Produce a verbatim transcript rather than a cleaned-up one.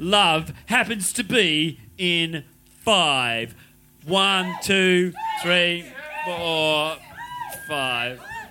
love happens to be in five. One, two, three, four, five.